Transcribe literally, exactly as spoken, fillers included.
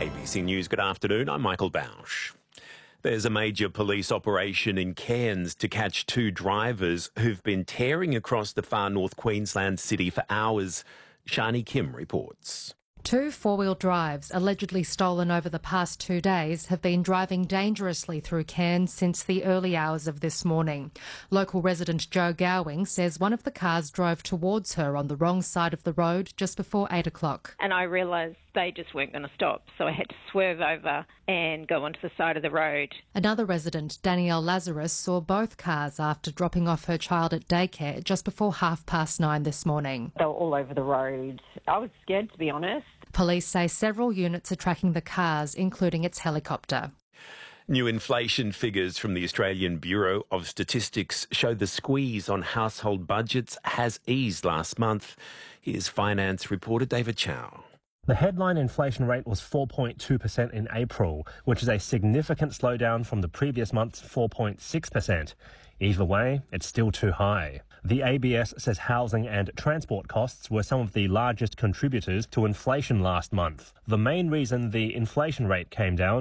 A B C News, good afternoon. I'm Michael Bausch. There's a major police operation in Cairns to catch two drivers who've been tearing across the far north Queensland city for hours. Shani Kim reports. Two four-wheel drives, allegedly stolen over the past two days, have been driving dangerously through Cairns since the early hours of this morning. Local resident Joe Gowing says one of the cars drove towards her on the wrong side of the road just before eight o'clock. And I realised they just weren't going to stop, so I had to swerve over and go onto the side of the road. Another resident, Danielle Lazarus, saw both cars after dropping off her child at daycare just before half past nine this morning. They were all over the road. I was scared, to be honest. Police say several units are tracking the cars, including its helicopter. New inflation figures from the Australian Bureau of Statistics show the squeeze on household budgets has eased last month. Here's finance reporter David Chow. The headline inflation rate was four point two percent in April, which is a significant slowdown from the previous month's four point six percent. Either way, it's still too high. The A B S says housing and transport costs were some of the largest contributors to inflation last month. The main reason the inflation rate came down